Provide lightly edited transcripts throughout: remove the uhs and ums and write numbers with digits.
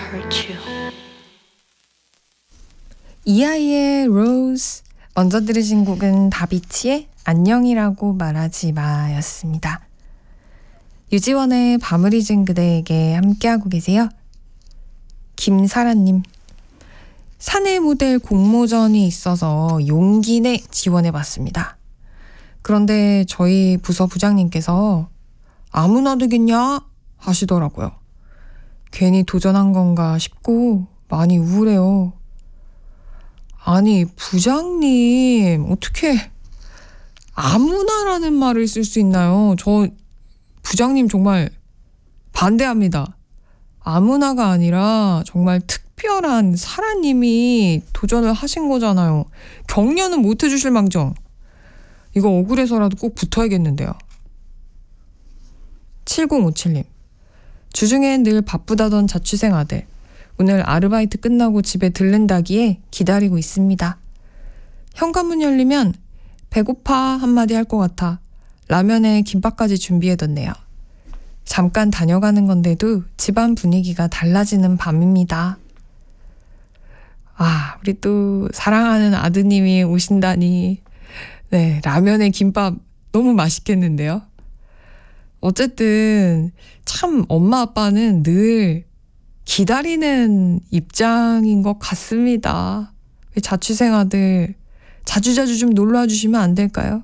hurt you. 이하이의 로즈. 먼저 들으신 곡은 다비치의 안녕이라고 말하지 마였습니다. 유지원의 밤을 잊은 그대에게 함께하고 계세요. 김사라님. 사내 모델 공모전이 있어서 용기 내 지원해봤습니다. 그런데 저희 부서 부장님께서 아무나 되겠냐 하시더라고요. 괜히 도전한 건가 싶고 많이 우울해요. 아니 부장님 어떻게 아무나라는 말을 쓸 수 있나요? 저 부장님 정말 반대합니다. 아무나가 아니라 정말 특별한 사라님이 도전을 하신 거잖아요. 격려는 못 해주실 망정. 이거 억울해서라도 꼭 붙어야겠는데요. 7057님. 주중엔 늘 바쁘다던 자취생 아들. 오늘 아르바이트 끝나고 집에 들른다기에 기다리고 있습니다. 현관문 열리면 배고파 한마디 할 것 같아 라면에 김밥까지 준비해뒀네요. 잠깐 다녀가는 건데도 집안 분위기가 달라지는 밤입니다. 아, 우리 또 사랑하는 아드님이 오신다니. 네, 라면에 김밥 너무 맛있겠는데요. 어쨌든 참 엄마 아빠는 늘 기다리는 입장인 것 같습니다. 자취생 아들 자주자주 좀 놀러와 주시면 안 될까요?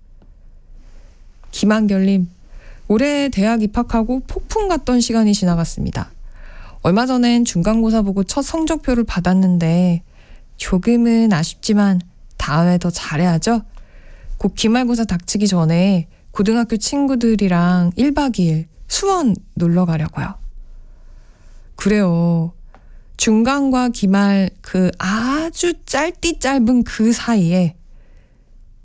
김한결님. 올해 대학 입학하고 폭풍 같던 시간이 지나갔습니다. 얼마 전엔 중간고사 보고 첫 성적표를 받았는데 조금은 아쉽지만 다음에 더 잘해야죠. 곧 기말고사 닥치기 전에 고등학교 친구들이랑 1박 2일 수원 놀러 가려고요. 그래요. 중간과 기말 그 아주 짧디 짧은 그 사이에